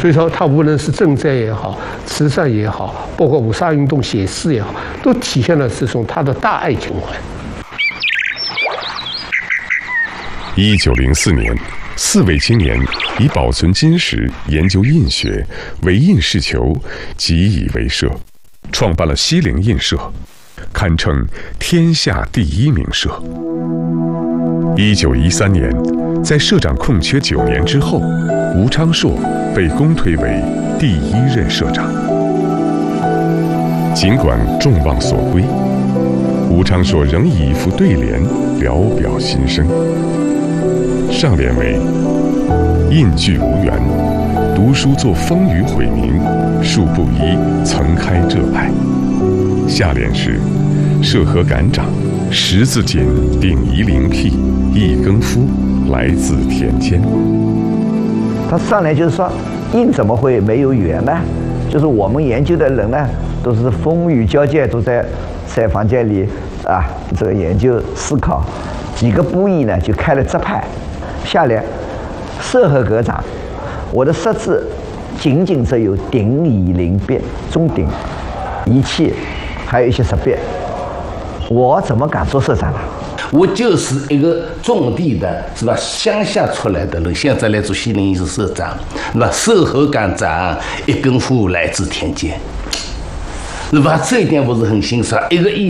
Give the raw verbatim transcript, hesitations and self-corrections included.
所以说，它无论是赈灾也好，慈善也好，包括五卅运动写诗也好，都体现了这种他的大爱情怀。 一九零四年，四位青年以保存金石、研究印学、为印是求，己以为社，创办了西泠印社，堪称天下第一名社。一九一三年，在社长空缺九年之后，吴昌硕被公推为第一任社长。尽管众望所归，吴昌硕仍以一副对联聊表心声。上联为“印具无缘，读书作风雨毁名，树不疑曾开这派”。下联是“社禾秆长，十字锦顶夷陵辟，一耕夫来自田间”。 他上来就是说，印怎么会没有缘呢？就是我们研究的人呢，都是风雨交界，都在在房间里啊，这个研究思考，几个布衣呢就开了这派。下联“社禾秆长”，我的“社”字仅仅只有顶以陵变，中顶仪器，还有一些识别。我怎么敢做社长呢？ 我就是一个种地的，是吧？乡下出来的人，现在来做西泠印社社长，是吧？社禾秆长，一耕夫来自田间，是吧？这一点我是很欣赏。一个艺